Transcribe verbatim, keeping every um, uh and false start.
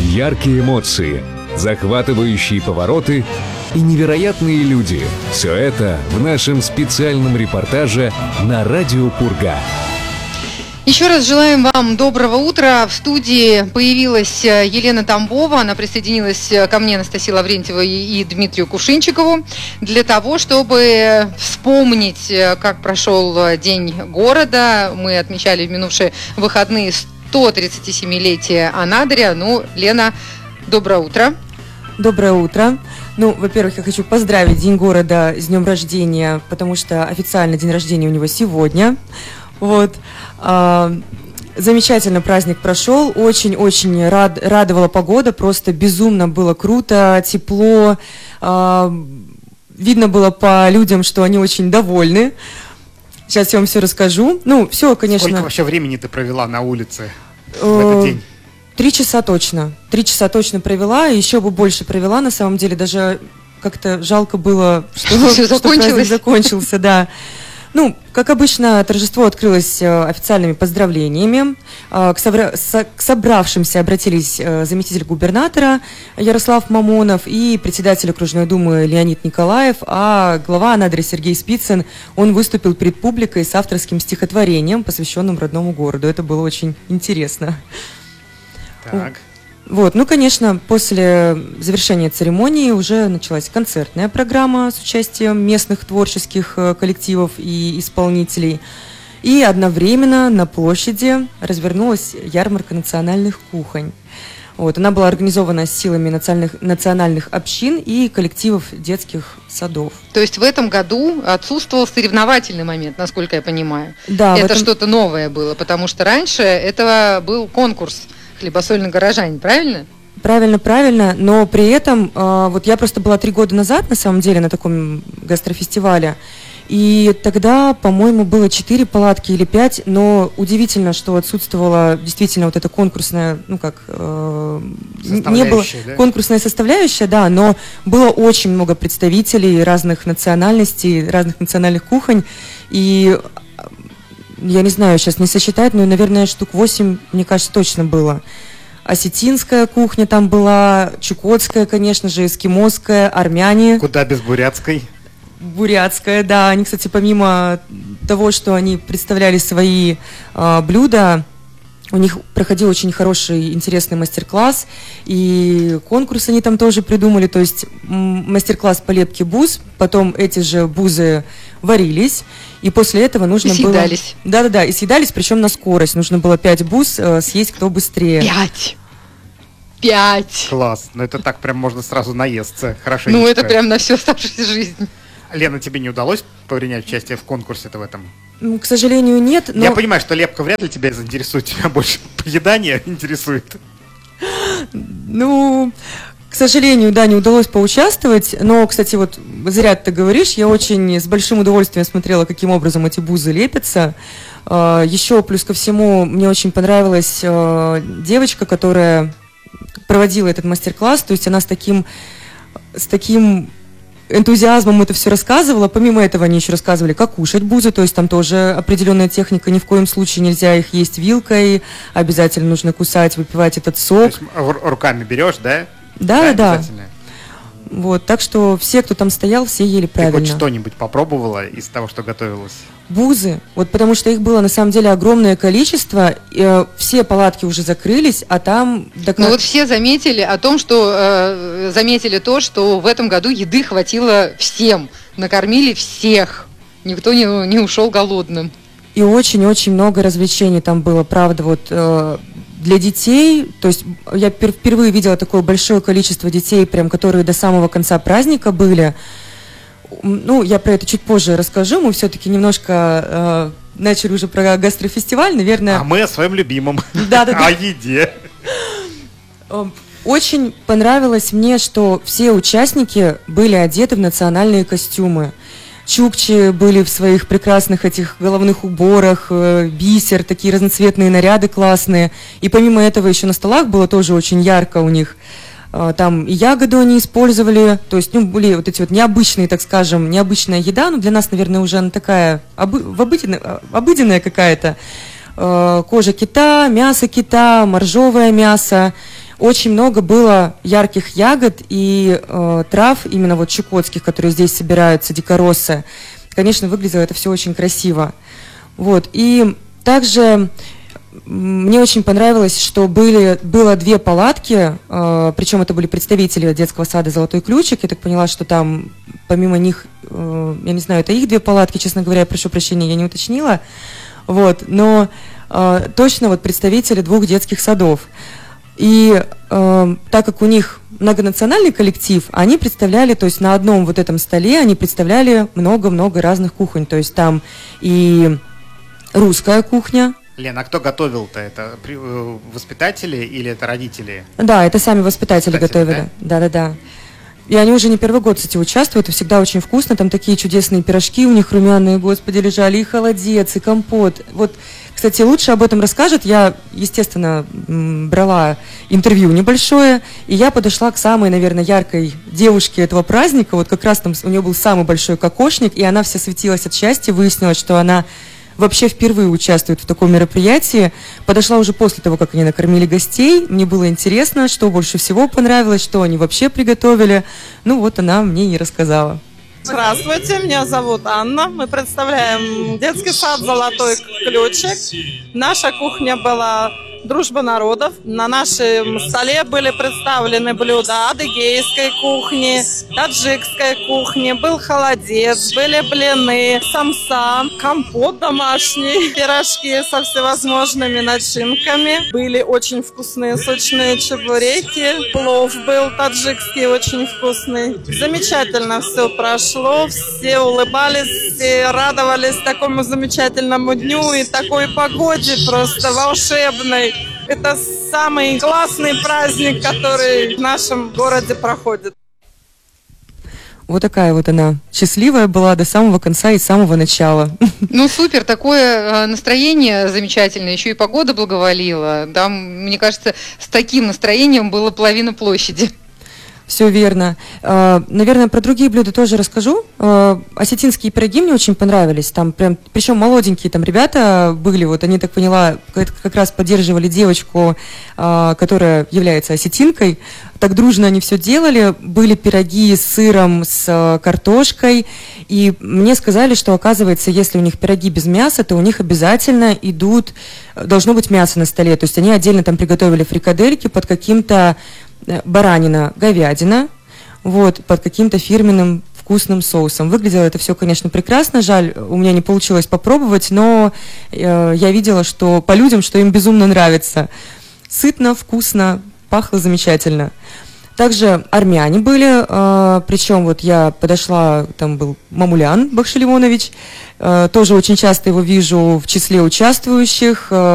Яркие эмоции, захватывающие повороты и невероятные люди. Все это в нашем специальном репортаже на радио Пурга. Еще раз желаем вам доброго утра. В студии появилась Елена Тамбова. Она присоединилась ко мне, Анастасии Лаврентьевой и Дмитрию Кувшинчикову, для того, чтобы вспомнить, как прошел День города. Мы отмечали в минувшие выходные сто тридцатисемилетие Анадыря. Ну, Лена, доброе утро. Доброе утро. Ну, во-первых, я хочу поздравить День города с днем рождения, потому что официально день рождения у него сегодня. Вот. А, замечательно праздник прошел, очень-очень рад, радовала погода, просто безумно было круто, тепло, а, видно было по людям, что они очень довольны. Сейчас я вам все расскажу. Ну, все, конечно. Сколько вообще времени ты провела на улице в этот день? Три часа точно. Три часа точно провела, и еще бы больше провела, на самом деле, даже как-то жалко было, что, что праздник закончился, да. Ну, как обычно, торжество открылось официальными поздравлениями. К, собра... к собравшимся обратились заместитель губернатора Ярослав Мамонов и председатель окружной думы Леонид Николаев, а глава Анадыря Сергей Спицын, он выступил перед публикой с авторским стихотворением, посвященным родному городу. Это было очень интересно. Так. Вот, ну, конечно, после завершения церемонии уже началась концертная программа с участием местных творческих коллективов и исполнителей. И одновременно на площади развернулась ярмарка национальных кухонь. Вот, она была организована силами национальных, национальных общин и коллективов детских садов. То есть в этом году отсутствовал соревновательный момент, насколько я понимаю. Да, это этом... что-то новое было, потому что раньше это был конкурс хлебосольный горожанин, правильно? Правильно, правильно, но при этом, э, вот я просто была три года назад, на самом деле, на таком гастрофестивале, и тогда, по-моему, было четыре палатки или пять, но удивительно, что отсутствовала действительно вот эта конкурсная, ну как, э, не было да? конкурсная составляющая, да, но было очень много представителей разных национальностей, разных национальных кухонь, и я не знаю, сейчас не сосчитать, но, наверное, штук восемь, мне кажется, точно было. Осетинская кухня там была, чукотская, конечно же, эскимосская, армяне. Куда без бурятской? Бурятская, да. Они, кстати, помимо того, что они представляли свои э, блюда, у них проходил очень хороший, интересный мастер-класс, и конкурс они там тоже придумали, то есть мастер-класс по лепке буз, потом эти же бузы варились, и после этого нужно и было... съедались. Да-да-да, и съедались, причем на скорость, нужно было пять буз э, съесть кто быстрее. Пять! Пять! Класс, ну это так прям можно сразу наесться, хорошенечко. Ну это прям на всю оставшуюся жизнь. Лена, тебе не удалось принять участие в конкурсе-то в этом? К сожалению, нет. Но... Я понимаю, что лепка вряд ли тебя заинтересует, тебя больше поедание интересует. Ну, к сожалению, да, не удалось поучаствовать, но, кстати, вот зря ты говоришь, я очень с большим удовольствием смотрела, каким образом эти бузы лепятся. Еще, плюс ко всему, мне очень понравилась девочка, которая проводила этот мастер-класс, то есть она с таким, с таким энтузиазмом это все рассказывала. Помимо этого они еще рассказывали, как кушать бузы, то есть там тоже определенная техника, ни в коем случае нельзя их есть вилкой, обязательно нужно кусать, выпивать этот сок. То есть руками берешь, да? Да, да, да. Вот, так что все, кто там стоял, все ели правильно. Ты хоть что-нибудь попробовала из того, что готовилось? Бузы, вот потому что их было на самом деле огромное количество, э, все палатки уже закрылись, а там... Так... Ну вот все заметили о том, что э, заметили то, что в этом году еды хватило всем, накормили всех, никто не, не ушел голодным. И очень-очень много развлечений там было, правда, вот э, для детей, то есть я впервые видела такое большое количество детей, прям, которые до самого конца праздника были. Ну, я про это чуть позже расскажу, мы все-таки немножко э, начали уже про гастрофестиваль, наверное. А мы о своем любимом, Да-да-да. о еде. Очень понравилось мне, что все участники были одеты в национальные костюмы. Чукчи были в своих прекрасных этих головных уборах, э, бисер, такие разноцветные наряды классные. И помимо этого еще на столах было тоже очень ярко у них. Э, там и ягоду они использовали, то есть, ну, были вот эти вот необычные, так скажем, необычная еда, но для нас, наверное, уже она такая обы- обыденная, обыденная какая-то. Э, кожа кита, мясо кита, моржовое мясо. Очень много было ярких ягод и э, трав, именно вот чукотских, которые здесь собираются, дикоросы. Конечно, выглядело это все очень красиво. Вот. И также мне очень понравилось, что были, было две палатки, э, причем это были представители детского сада «Золотой ключик». Я так поняла, что там помимо них, э, я не знаю, это их две палатки, честно говоря, я прошу прощения, я не уточнила. Вот. Но э, точно вот представители двух детских садов. И э, так как у них многонациональный коллектив, они представляли, то есть на одном вот этом столе они представляли много-много разных кухонь. То есть там и русская кухня. Лена, а кто готовил-то? Это воспитатели или это родители? Да, это сами воспитатели, воспитатели готовили. Да-да-да. И они уже не первый год, кстати, участвуют, и всегда очень вкусно. Там такие чудесные пирожки у них румяные, господи, лежали, и холодец, и компот. Вот, кстати, лучше об этом расскажет. Я, естественно, брала интервью небольшое, и я подошла к самой, наверное, яркой девушке этого праздника. Вот как раз там у нее был самый большой кокошник, и она вся светилась от счастья. Выяснилось, что она вообще впервые участвует в таком мероприятии. Подошла уже после того, как они накормили гостей. Мне было интересно, что больше всего понравилось, что они вообще приготовили. Ну вот она мне и рассказала. Здравствуйте, меня зовут Анна. Мы представляем детский сад «Золотой ключик». Наша кухня была «Дружба народов». На нашем столе были представлены блюда адыгейской кухни, таджикской кухни, был холодец, были блины, самса, компот домашний, пирожки со всевозможными начинками. Были очень вкусные сочные чебуреки, плов был таджикский очень вкусный. Замечательно все прошло, все улыбались, все радовались такому замечательному дню и такой погоде просто волшебной. Это самый классный праздник, который в нашем городе проходит. Вот такая вот она счастливая была до самого конца и самого начала. Ну супер, такое настроение замечательное, еще и погода благоволила. Там, мне кажется, с таким настроением было половина площади. Все верно. Наверное, про другие блюда тоже расскажу. Осетинские пироги мне очень понравились. Там прям, причем молоденькие там ребята были. Вот они, так поняла, как раз поддерживали девочку, которая является осетинкой. Так дружно они все делали. Были пироги с сыром, с картошкой. И мне сказали, что, оказывается, если у них пироги без мяса, то у них обязательно идут, должно быть мясо на столе. То есть они отдельно там приготовили фрикадельки под каким-то баранина, говядина, вот, под каким-то фирменным вкусным соусом. Выглядело это все, конечно, прекрасно. Жаль, у меня не получилось попробовать, но э, я видела, что по людям, что им безумно нравится. Сытно, вкусно, пахло замечательно. Также армяне были, э, причем вот я подошла, там был Мамулян Бахшелимонович, э, тоже очень часто его вижу в числе участвующих. Э,